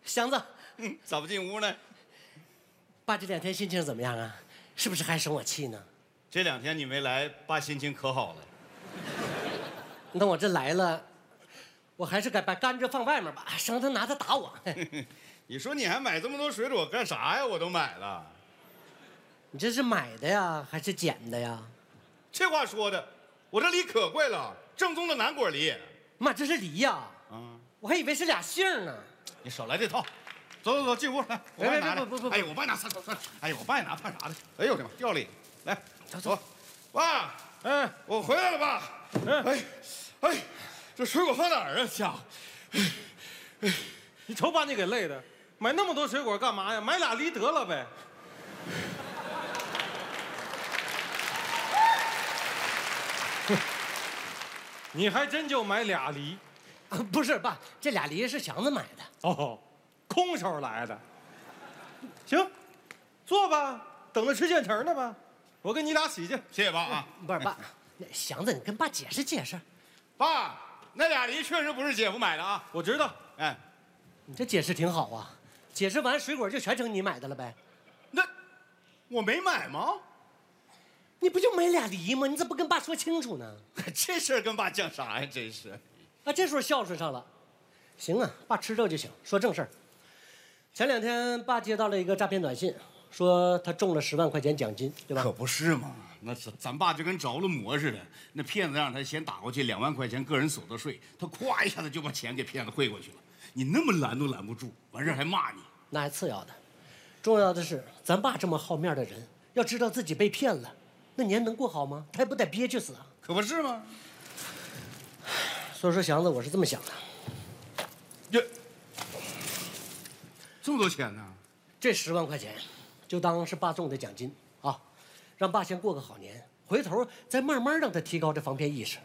祥子， 咋不进屋呢？ 爸这2天心情怎么样啊？是不是还生我气呢？ 这2天你没来，爸心情可好了。 那我这来了，我还是该把甘蔗放外面吧，省得拿它打我。 你说你还买这么多水果干啥呀？我都买了。 你这是买的呀，还是捡的呀？ 这话说的，我这梨可贵了，正宗的南果梨。 妈，这是梨呀！我还以为是俩杏呢。 你少来这套，走，进屋来，我帮你拿着。 不， 哎呦，我帮你拿，算。哎呦，我帮你拿，怕啥的？哎呦我的妈，掉里，来，走。爸，我回来了，爸。哎，这水果放哪儿啊？家伙， 你瞅把你给累的，买那么多水果干嘛呀？买俩梨得了呗。你还真就买俩梨？ 不是爸，这俩梨是祥子买的。 哦，空手来的。行，坐吧，等着吃现成的吧。我跟你俩洗去。 谢谢爸啊。 不是爸，那祥子，你跟爸解释解释。 爸，那俩梨确实不是姐夫买的啊。 我知道。 哎， 你这解释挺好啊，解释完水果就全成你买的了呗？ 那我没买吗？ 你不就买俩梨吗？你怎么不跟爸说清楚呢？ 这事儿跟爸讲啥呀？真是。 啊，这时候孝顺上了。行啊，爸吃肉就行。说正事儿，前2天爸接到了一个诈骗短信，说他中了10万块钱奖金，对吧？ 可不是嘛，那是咱爸就跟着了魔似的。那骗子让他先打过去2万块钱个人所得税，他咵一下子就把钱给骗子汇过去了。你那么拦都拦不住，完事儿还骂你。 那还次要的，重要的是咱爸这么好面的人，要知道自己被骗了，那年能过好吗？他也不得憋屈死啊！ 可不是吗？ 所以说，祥子，我是这么想的。 这么多钱呢？ 这10万块钱，就当是爸中的奖金啊，让爸先过个好年，回头再慢慢让他提高这防骗意识。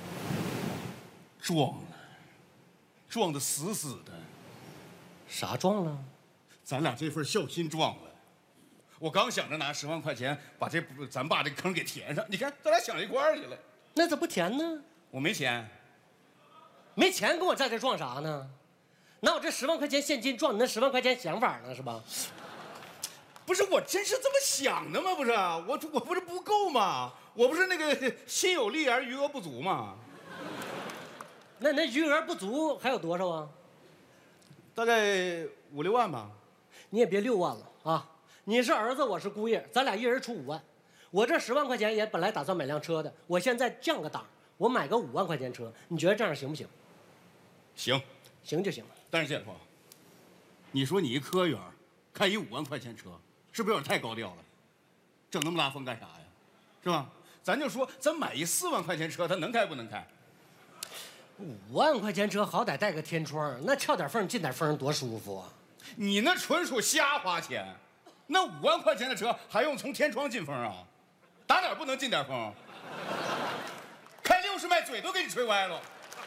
撞得死死的。 啥撞了？ 咱俩这份孝心撞了。我刚想着拿10万块钱把咱爸这坑给填上，你看咱俩想一块儿去了。 那咋不填呢？ 我没钱。 没钱跟我在这撞啥呢？拿我这10万块钱现金撞你那10万块钱想法呢是吧？ 不是，我真是这么想的吗？不是，我不是不够吗？我不是那个心有力而余额不足吗？ 那余额不足还有多少啊？ 大概5、6万吧。 你也别6万了啊！你是儿子，我是姑爷，咱俩一人出5万。我这10万块钱也本来打算买辆车的，我现在降个档，我买个5万块钱车，你觉得这样行不行？ 行， 行就行了。 但是姐夫，你说你一科员，开一5万块钱车，是不是有点太高调了？整那么大风干啥呀？是吧？咱就说咱买一4万块钱车，它能开不能开 ？5万块钱车好歹带个天窗，那撬点缝进点风多舒服啊！ 你那纯属瞎花钱，那5万块钱的车还用从天窗进风啊？打哪儿不能进点风？开60迈嘴都给你吹歪了。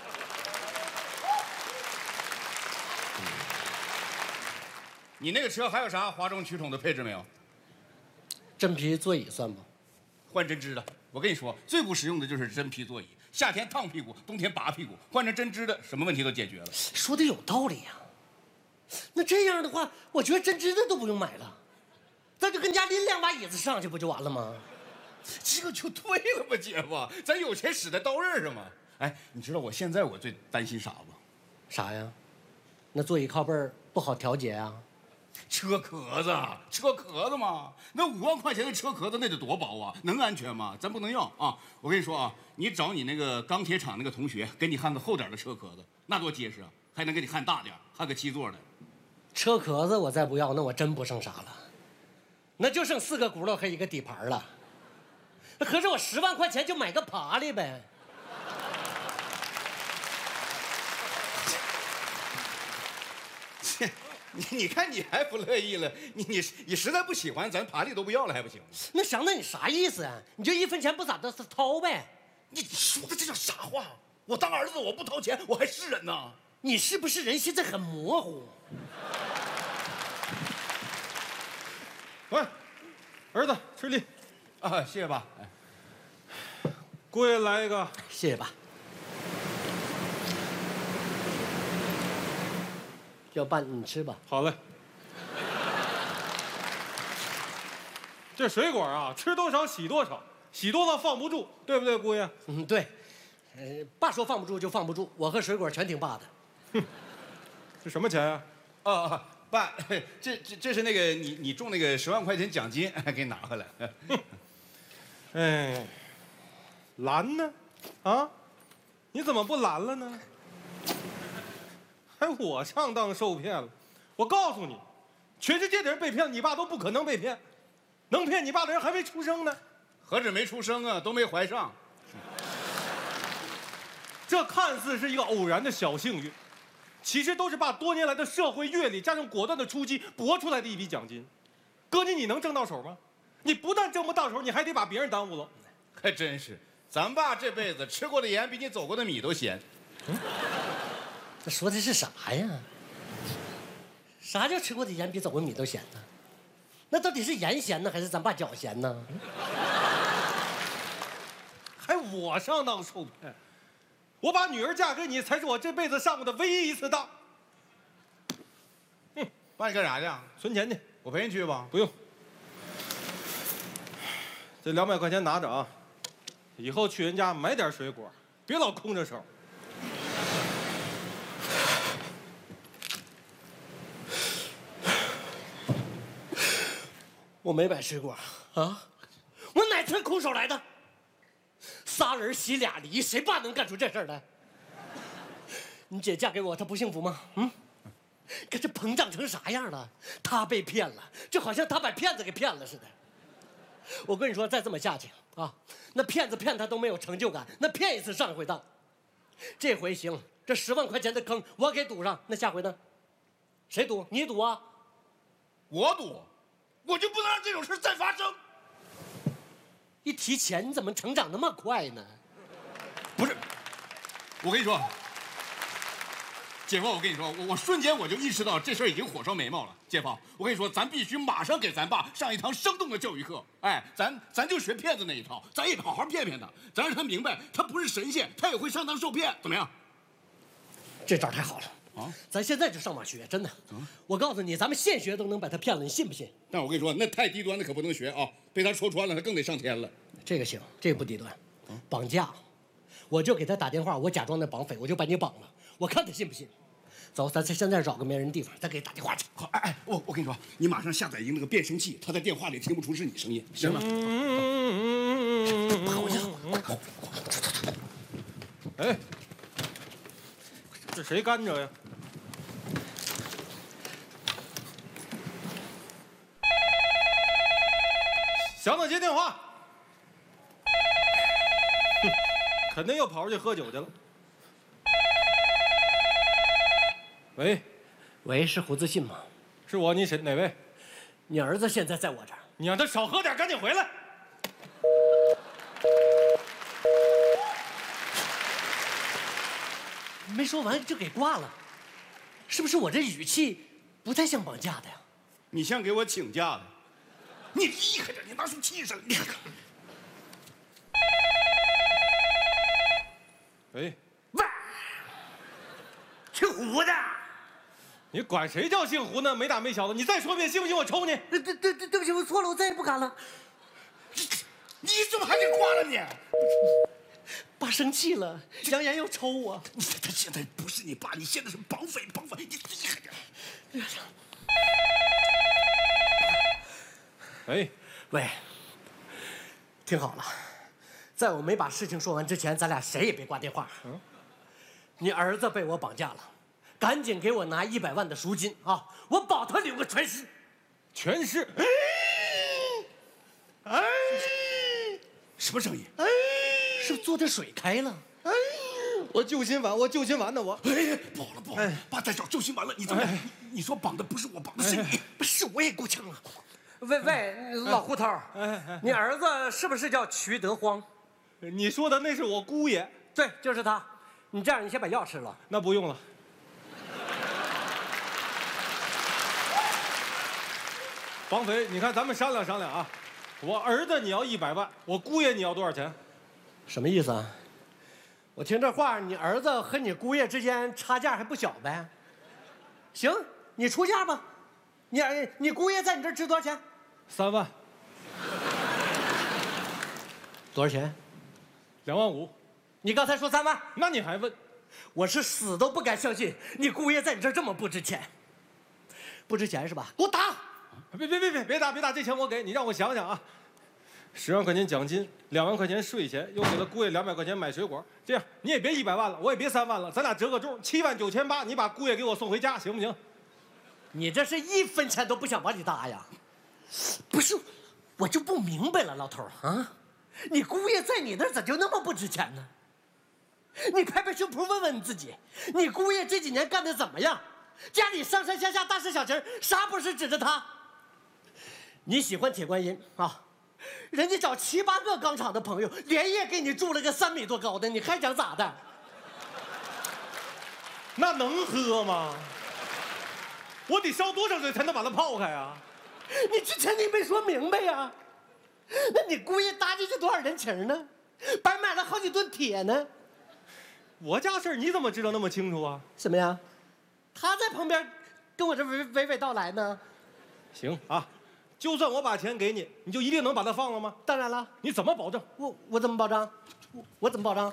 你那个车还有啥哗众取宠的配置没有？ 真皮座椅算不？ 换针织的。我跟你说，最不实用的就是真皮座椅，夏天烫屁股，冬天拔屁股。换成针织的，什么问题都解决了。 说的有道理呀。那这样的话，我觉得针织的都不用买了，咱就跟家拎2把椅子上去不就完了吗？ 这个就对了吧，姐夫，咱有钱使在刀刃上嘛。哎，你知道我现在最担心啥不？ 啥呀？那座椅靠背不好调节啊？ 车壳子嘛，那5万块钱的车壳子那得多薄啊，能安全吗？咱不能要啊！我跟你说啊，你找你那个钢铁厂那个同学，给你焊个厚点的车壳子，那多结实啊，还能给你焊大点，焊个7座的。 车壳子我再不要，那我真不剩啥了，那就剩4个轱辘和一个底盘了。合着我10万块钱就买个爬犁呗。 你看你还不乐意了，你实在不喜欢，咱爬犁都不要了还不行吗？ 那祥子你啥意思啊？你就1分钱不咋的掏呗？ 你说的这叫啥话？我当儿子我不掏钱，我还是人呢？ 你是不是人现在很模糊？ 喂，儿子吃梨啊，谢谢爸。 姑爷来一个。 谢谢爸。 要拌你吃吧。 好嘞。这水果啊，吃多少洗多少，洗多了放不住，对不对，姑爷？ 嗯，对。爸说放不住就放不住，我和水果全听爸的。 这什么钱呀？ 哦，爸，这是那个你中那个10万块钱奖金，给你拿回来。 哎，蓝呢？啊，你怎么不蓝了呢？还我上当受骗了？我告诉你，全世界的人被骗，你爸都不可能被骗，能骗你爸的人还没出生呢。 何止没出生啊，都没怀上。 这看似是一个偶然的小幸运，其实都是爸多年来的社会阅历加上果断的出击搏出来的一笔奖金。哥你能挣到手吗？你不但挣不到手，你还得把别人耽误了。 还真是，咱爸这辈子吃过的盐比你走过的米都咸。 这说的是啥呀？啥叫吃过的盐比走过的米都咸呢？那到底是盐咸呢，还是咱爸脚咸呢？ 还我上当受骗？我把女儿嫁给你，才是我这辈子上过的唯一一次当。 爸，你干啥去？ 存钱去。 我陪你去吧。 不用，这200块钱拿着啊，以后去人家买点水果，别老空着手。 我没买水果啊，我哪天空手来的？仨人洗俩梨，谁爸能干出这事儿来？你姐嫁给我，她不幸福吗？嗯，可这膨胀成啥样了？她被骗了，就好像她把骗子给骗了似的。我跟你说，再这么下去啊，那骗子骗他都没有成就感，那骗一次上一回当。这回行，这10万块钱的坑我给堵上，那下回呢？谁赌？你赌啊？ 我赌，我就不能让这种事再发生。 一提钱，你怎么成长那么快呢？ 不是，我跟你说，姐夫，我跟你说，我瞬间我就意识到这事儿已经火烧眉毛了。姐夫，我跟你说，咱必须马上给咱爸上一堂生动的教育课。哎，咱就学骗子那一套，咱也好好骗骗他，咱让他明白，他不是神仙，他也会上当受骗，怎么样？ 这招太好了啊！咱现在就上网学，真的。我告诉你，咱们现学都能把他骗了，你信不信？ 但我跟你说，那太低端的可不能学啊，被他戳穿了，他更得上天了。 这个行，这个不低端。绑架，我就给他打电话，我假装那绑匪，我就把你绑了，我看他信不信。走，咱现在找个没人地方，咱给他打电话去。 好，哎，我跟你说，你马上下载一个那个变声器，他在电话里听不出是你声音，行吗？ 跑去。 哎，这谁干着呀？小子接电话，肯定又跑出去喝酒去了。喂， 喂，是胡自信吗？ 是我，你谁哪位？ 你儿子现在在我这儿。 你让他少喝点，赶紧回来。 没说完就给挂了，是不是我这语气不太像绑架的呀？ 你像给我请假的，你厉害点，你拿出气势来，你看看。 喂， 喂，姓胡的。 你管谁叫姓胡呢？没大没小的，你再说遍，信不信我抽你？ 对不起，我错了，我再也不敢了。 你怎么还给挂了你？ 爸生气了，扬言要抽我。 他现在不是你爸，你现在是绑匪，你厉害点。 哎， 喂，听好了，在我没把事情说完之前，咱俩谁也别挂电话。你儿子被我绑架了，赶紧给我拿100万的赎金啊！我保他留个全尸。 全尸。 哎，什么声音？哎， 是不是坐的水开了？ 哎，我救心丸，呢我。 哎，不好了不好了，爸在找救心丸了。你怎么？你说绑的不是我，绑的是你， 不是我也够呛了。喂，老胡头，你儿子是不是叫瞿德荒？ 你说的那是我姑爷。 对，就是他。你这样，你先把药吃了。 那不用了。绑匪，你看咱们商量商量啊，我儿子你要100万，我姑爷你要多少钱？ 什么意思啊？我听这话，你儿子和你姑爷之间差价还不小呗？ 行，你出价吧。你姑爷在你这儿值多少钱 ？3万。 多少钱 ？2万5。 你刚才说3万， 那你还问？ 我是死都不敢相信你姑爷在你这儿这么不值钱。不值钱是吧？给我打！ 别打！这钱我给你，让我想想啊。10万块钱奖金，2万块钱税钱，又给了姑爷200块钱买水果。这样你也别100万了，我也别3万了，咱俩折个中，7万9800，你把姑爷给我送回家，行不行？ 你这是1分钱都不想把你搭呀？不是，我就不明白了，老头啊，你姑爷在你那儿咋就那么不值钱呢？你拍拍胸脯问问你自己，你姑爷这几年干的怎么样？家里上上下下大事小情啥不是指着他？你喜欢铁观音啊？人家找7、8个钢厂的朋友，连夜给你筑了个3米多高的，你还想咋的？ 那能喝吗？我得烧多少水才能把它泡开啊？ 你之前你没说明白呀？那你姑爷搭进去多少人情呢？白买了好几吨铁呢。 我家事儿你怎么知道那么清楚啊？ 什么呀？他在旁边跟我这娓娓道来呢。 行啊，就算我把钱给你，你就一定能把它放了吗？ 当然了。 你怎么保证？ 我怎么保障？我怎么保障？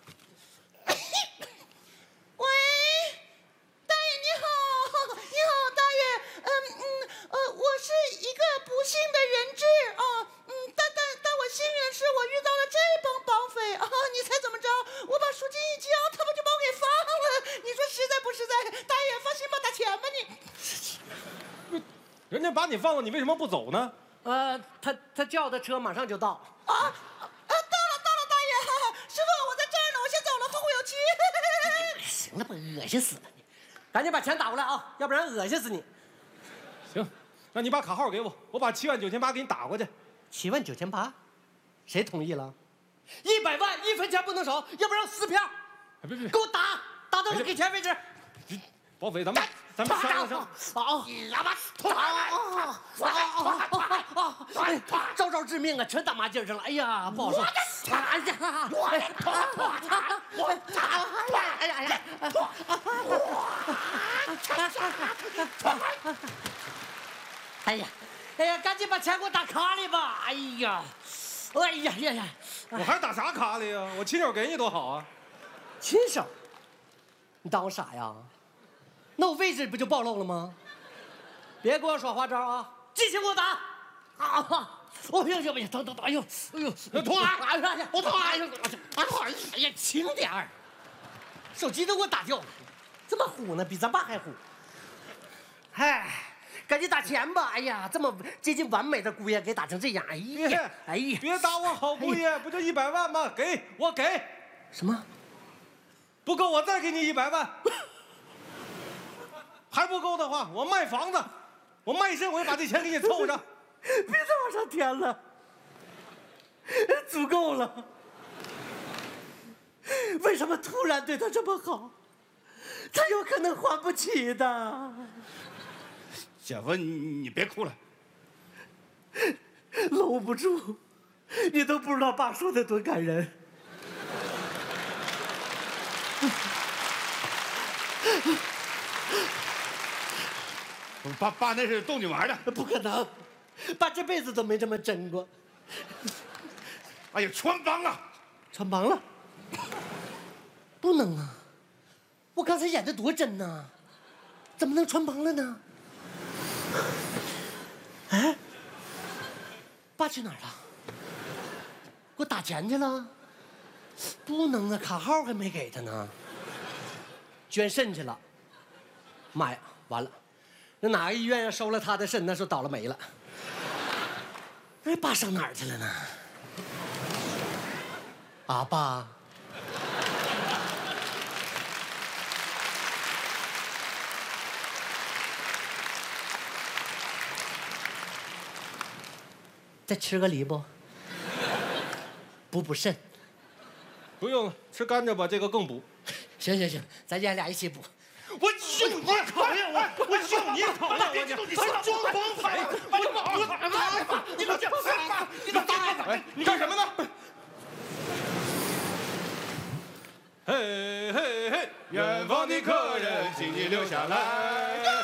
喂，大爷你好，你好大爷，我是一个不幸的人质啊，但我幸运的是我遇到了这帮绑匪啊，你猜怎么着？我把赎金一交，他们就把我给放了，你说实在不实在？大爷放心吧，打钱吧你。 人家把你放了，你为什么不走呢？ 他叫的车马上就到。 到了，大爷，师傅我在这儿呢，我先走了，后会有期。 行了吧，恶心死了你！赶紧把钱打过来啊，要不然恶心死你。 行，那你把卡号给我，我把7万9800给你打过去。 7万9800，谁同意了？100万1分钱不能少，要不然撕票。 别， 给我打到我给钱为止。 绑匪，咱们商量商。 招招致命啊，全打麻筋上了。哎呀，不好说。哎呀，赶紧把钱给我打卡里吧。哎呀， 我还打啥卡里呀？我亲手给你多好啊！ 亲手？你当我傻呀？那我位置不就暴露了吗？别给我耍花招啊！继续给我打！啊！哎呀，疼！哎呦，痛啊！我痛啊！哎呀，轻点儿！手机都给我打掉了，这么虎呢，比咱爸还虎。哎，赶紧打钱吧！哎呀，这么接近完美的姑爷给打成这样，哎呀， 别打我好姑爷，不就100万吗？我给。 什么？ 不够我再给你100万。还不够的话，我卖房子，我卖身，我也把这钱给你凑上。 别再往上添了，足够了。为什么突然对他这么好？他有可能还不起的。 姐夫，你别哭了， 搂不住，你都不知道爸说的多感人。 爸那是逗你玩的， 不可能，爸这辈子都没这么真过。 哎呀，穿帮了， 穿帮了，不能啊！我刚才演的多真呐，怎么能穿帮了呢？哎，爸去哪儿了？给我打钱去了？不能啊，卡号还没给他呢。捐肾去了。妈呀，完了！那哪个医院要收了他的肾，那是倒了霉了。哎，爸上哪儿去了呢？啊，爸。再吃个梨不？补肾。 不用了，吃甘蔗吧，这个更补。 行，咱爷俩一起补。 我就你讨厌我，我就你讨厌我，你装绑匪！你干什么呢？嘿，远方的客人，请你留下来。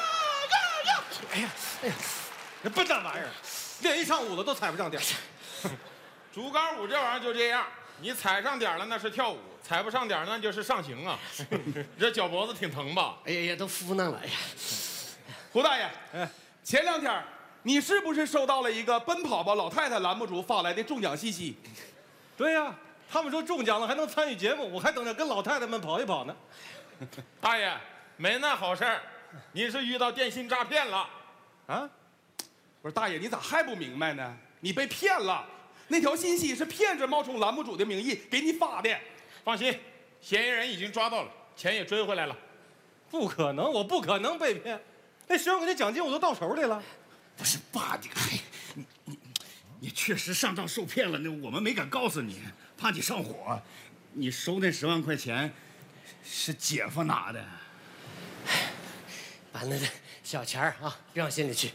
哎呀，哎呀， 这笨蛋玩意儿，练一上午了都踩不上点儿。 竹竿舞这玩意儿就这样，你踩上点了那是跳舞，踩不上点那就是上刑啊。这脚脖子挺疼吧？ 哎呀，都敷弄了。哎呀， 胡大爷，前2天你是不是收到了一个奔跑吧老太太栏目组发来的中奖信息？ 对呀，他们说中奖了还能参与节目，我还等着跟老太太们跑一跑呢。 大爷，没那好事儿，你是遇到电信诈骗了。 啊？ 不是大爷，你咋还不明白呢？你被骗了，那条信息是骗子冒充栏目组的名义给你发的。 放心，嫌疑人已经抓到了，钱也追回来了。 不可能，我不可能被骗。那学生给的奖金我都到手里了。 不是爸，你确实上当受骗了，那我们没敢告诉你，怕你上火。你收那10万块钱，是姐夫拿的。 把那小钱儿啊扔心里去。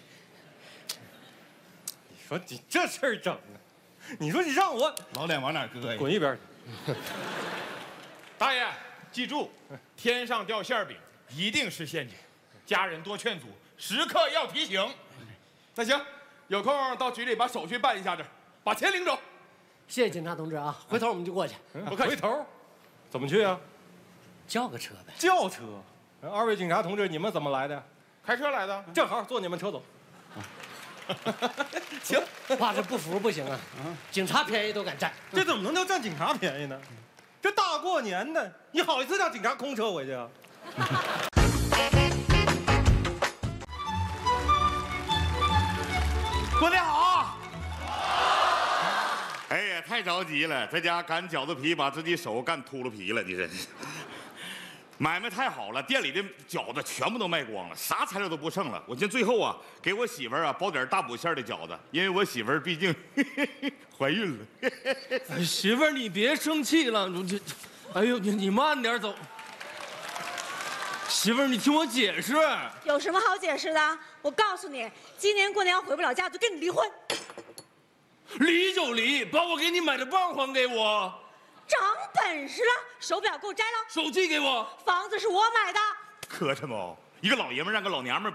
你说你这事儿整的，你说你让我老脸往哪搁呀？ 滚一边去！ 大爷，记住，天上掉馅饼一定是陷阱，家人多劝阻，时刻要提醒。 那行，有空到局里把手续办一下子，把钱领走。 谢谢警察同志啊，回头我们就过去。 不回头，怎么去啊？ 叫个车呗。 轿车。2位警察同志，你们怎么来的？ 开车来的。 正好坐你们车走。 行， 爸这不服不行啊！警察便宜都敢占， 这怎么能叫占警察便宜呢？这大过年的，你好意思让警察空车回去啊？ 过年好！哎呀，太着急了，在家擀饺子皮，把自己手干秃噜皮了，你这。买卖太好了，店里的饺子全部都卖光了，啥材料都不剩了。我寻最后啊，给我媳妇儿啊包点大补馅的饺子，因为我媳妇儿毕竟怀孕了。 媳妇儿，你别生气了，哎呦，你慢点走。媳妇儿，你听我解释。 有什么好解释的？我告诉你，今年过年要回不了家，就跟你离婚。 离就离，把我给你买的棒还给我。 长本事了，手表给我摘了， 手机给我， 房子是我买的。 磕碜不？一个老爷们让个老娘们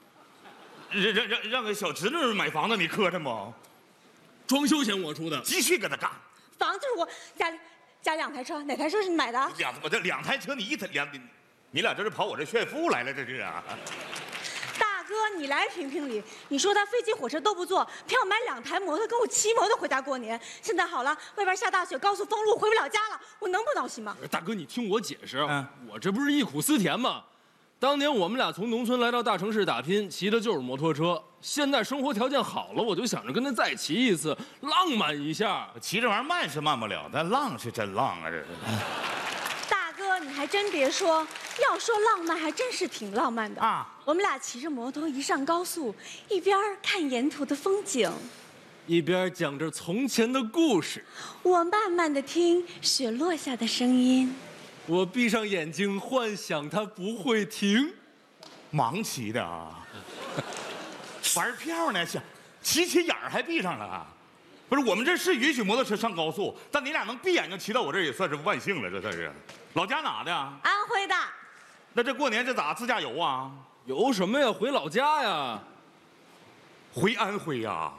让个小侄女买房子，你磕碜不？ 装修钱我出的， 继续跟他干。 房子是我家2台车，哪台车是你买的？ 两台车，你俩这是跑我这炫富来了，这是啊？ 大哥，你来评评理，你说他飞机火车都不坐，偏要买2台摩托跟我骑摩托回家过年。现在好了，外边下大雪，高速封路，回不了家了，我能不闹心吗？ 大哥，你听我解释，我这不是忆苦思甜吗？当年我们俩从农村来到大城市打拼，骑的就是摩托车。现在生活条件好了，我就想着跟他再骑一次，浪漫一下。 骑这玩意儿慢是慢不了，但浪是真浪啊！这是。 大哥，你还真别说，要说浪漫，还真是挺浪漫的啊！我们俩骑着摩托一上高速，一边看沿途的风景， 一边讲着从前的故事。 我慢慢的听雪落下的声音。 我闭上眼睛，幻想它不会停。 盲骑的啊，玩票呢，骑眼儿还闭上了。不是，我们这是允许摩托车上高速，但你俩能闭眼睛骑到我这儿也算是万幸了，这算是。老家哪的？ 安徽的。 那这过年这咋自驾游啊？ 游什么呀？回老家呀。 回安徽呀？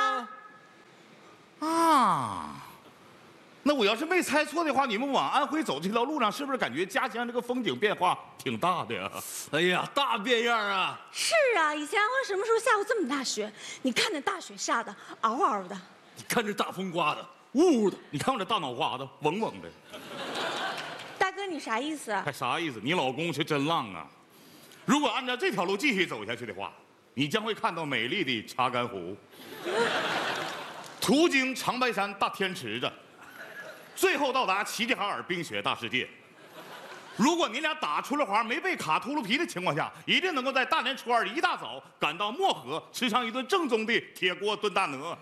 啊。 那我要是没猜错的话，你们往安徽走这条路上，是不是感觉家乡这个风景变化挺大的呀？ 哎呀，大变样啊！ 是啊，以前安徽什么时候下过这么大雪？你看那大雪下的，嗷嗷的。 你看这大风刮的，呜呜的。 你看我这大脑瓜子，嗡嗡的。 大哥，你啥意思啊？ 还啥意思？你老公是真浪啊！如果按照这条路继续走下去的话，你将会看到美丽的查干湖，途经长白山大天池子。最后到达齐齐哈尔冰雪大世界。如果你俩打出了滑，没被卡秃噜皮的情况下，一定能够在大年初2一大早赶到漠河，吃上一顿正宗的铁锅炖大鹅。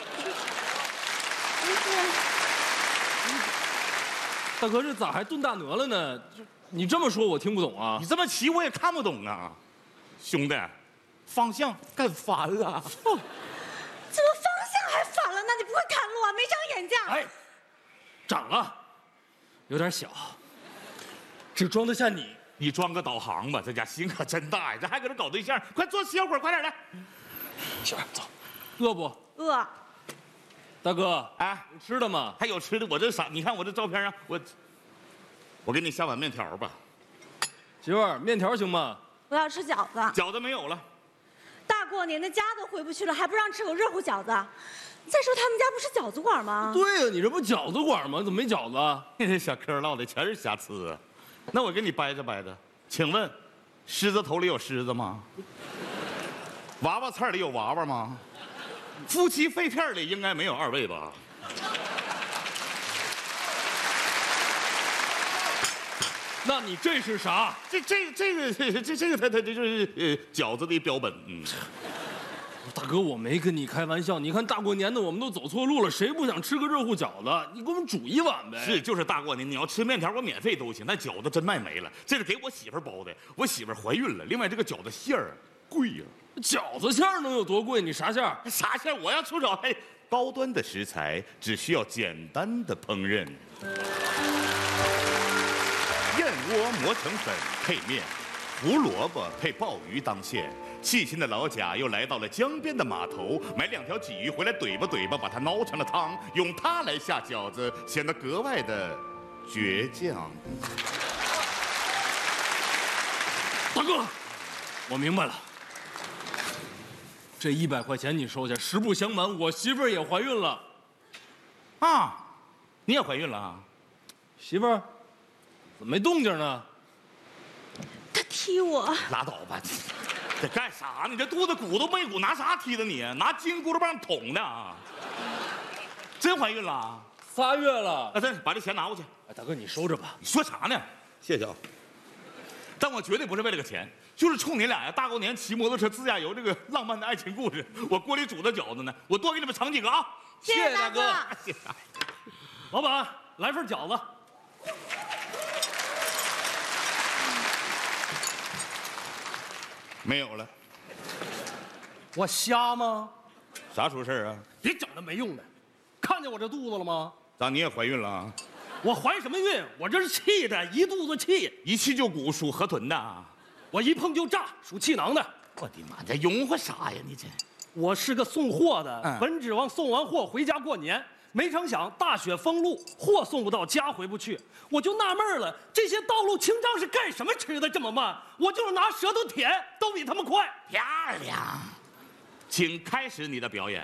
大哥，这咋还炖大鹅了呢？你这么说，我听不懂啊。 你这么骑我也看不懂啊，兄弟，方向干反了。 怎么方向还反了？那你不会看路啊？没长眼睛？ 哎。长了，有点小，只装得下你。 你装个导航吧，这家心可真大呀，这还搁这搞对象，快坐歇会儿，快点来。 媳妇儿走，饿不？ 饿。 大哥， 哎， 有吃的吗？ 还有吃的，我这啥？你看我这照片啊，我给你下碗面条吧。 媳妇儿，面条行吗？ 我要吃饺子。 饺子没有了。 大过年的家都回不去了，还不让吃口热乎饺子？再说他们家不是饺子馆吗？ 对呀，你这不饺子馆吗？怎么没饺子？ 你这小嗑唠的全是瑕疵啊。那我给你掰着掰着，请问，狮子头里有狮子吗？娃娃菜里有娃娃吗？夫妻肺片里应该没有二位吧？ 那你这是啥？ 这个它就是饺子的标本。 大哥，我没跟你开玩笑。你看大过年的，我们都走错路了，谁不想吃个热乎饺子？你给我们煮一碗呗。 是，就是大过年，你要吃面条，我免费都行。那饺子真卖没了，这是给我媳妇包的，我媳妇怀孕了。另外，这个饺子馅儿贵呀。 饺子馅儿能有多贵？你啥馅儿？ 啥馅儿？我要出手，高端的食材只需要简单的烹饪。燕窝磨成粉配面，胡萝卜配鲍鱼当馅。细心的老贾又来到了江边的码头，买2条鲫鱼回来怼吧，把它熬成了汤，用它来下饺子，显得格外的倔强。 大哥，我明白了。这100块钱你收下。实不相瞒，我媳妇儿也怀孕了。 啊，你也怀孕了啊？ 媳妇儿，怎么没动静呢？ 他踢我。 拉倒吧，这干啥呢？你这肚子鼓都没鼓，拿啥踢的你？拿金箍棒捅的啊？真怀孕了 ？3月了。 那把这钱拿过去。 哎，大哥，你收着吧。 你说啥呢？谢谢啊。但我绝对不是为了个钱，就是冲你俩呀！大过年骑摩托车自驾游这个浪漫的爱情故事，我锅里煮的饺子呢，我多给你们盛几个啊！ 谢谢大哥。 谢谢。 老板，来份饺子。 没有了。 我瞎吗？ 啥出事啊？ 别整那没用的，看见我这肚子了吗？ 咋你也怀孕了啊？ 我怀什么孕？我这是气的，一肚子气。 一气就鼓，属河豚的。 我一碰就炸，属气囊的。 我的妈，这拥护啥呀？你这？ 我是个送货的，本指望送完货回家过年，没成想大雪封路，货送不到家回不去。我就纳闷了，这些道路清障是干什么吃的这么慢？我就是拿舌头舔，都比他们快。 漂亮，请开始你的表演。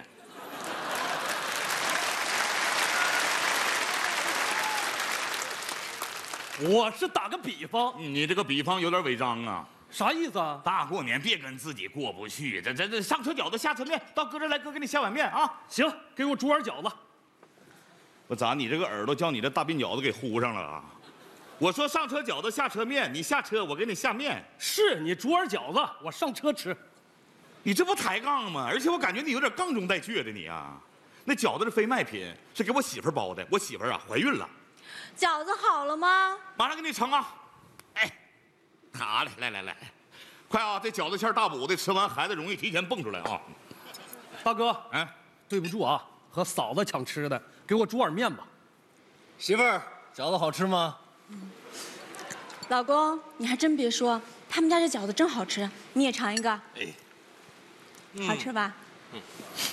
我是打个比方， 你这个比方有点违章啊。 啥意思啊？ 大过年别跟自己过不去，这上车饺子下车面，到哥这来，哥给你下碗面啊。 行，给我煮碗饺子。 我咋你这个耳朵叫你这大鬓饺子给糊上了啊？我说上车饺子下车面，你下车我给你下面。 是你煮碗饺子，我上车吃。 你这不抬杠吗？而且我感觉你有点杠中带倔的你啊。那饺子是非卖品，是给我媳妇包的，我媳妇啊怀孕了。 饺子好了吗？ 马上给你盛啊！哎，好嘞，来，快啊！这饺子馅大补的，吃完孩子容易提前蹦出来啊。 大哥，对不住啊，和嫂子抢吃的，给我煮碗面吧。 媳妇儿，饺子好吃吗？ 老公，你还真别说，他们家这饺子真好吃，你也尝一个。好吃吧？